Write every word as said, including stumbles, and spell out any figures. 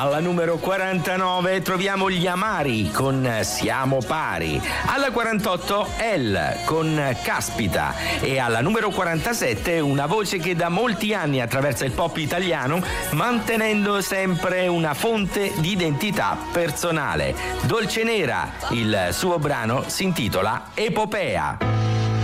Alla numero quarantanove troviamo gli Amari con Siamo pari, alla quarantotto El con Caspita e alla numero quarantasette una voce che da molti anni attraversa il pop italiano mantenendo sempre una fonte di identità personale. Dolcenera, il suo brano si intitola Epopea.